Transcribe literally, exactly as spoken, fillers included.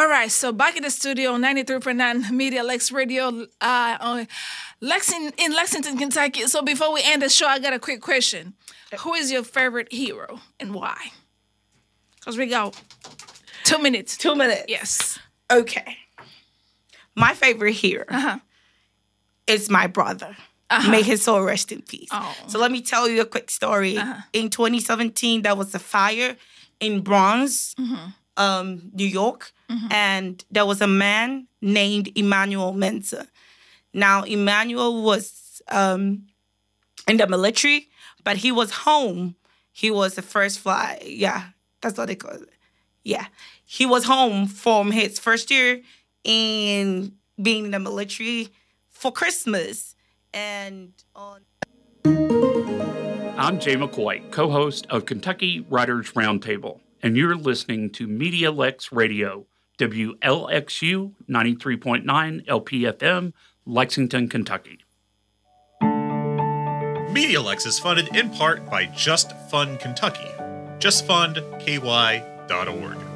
right, so back in the studio, ninety-three point nine Media Lex Radio uh, on Lexington, in Lexington, Kentucky. So before we end the show, I got a quick question. Who is your favorite hero and why? Because we got two minutes. Two minutes? Yes. Okay. My favorite hero uh-huh. is my brother. Uh-huh. May his soul rest in peace. Oh. So let me tell you a quick story. Uh-huh. In twenty seventeen, there was a fire in Bronx, mm-hmm. um, New York, mm-hmm. and there was a man named Emmanuel Mensah. Now, Emmanuel was um, in the military, but he was home. He was the first fly. Yeah, that's what they call it. Yeah. He was home from his first year in being in the military for Christmas. And on... I'm Jay McCoy, co-host of Kentucky Writers Roundtable, and you're listening to Media Lex Radio, W L X U ninety-three point nine L P F M, Lexington, Kentucky. Media Lex is funded in part by Just Fund Kentucky. just fund k y dot org.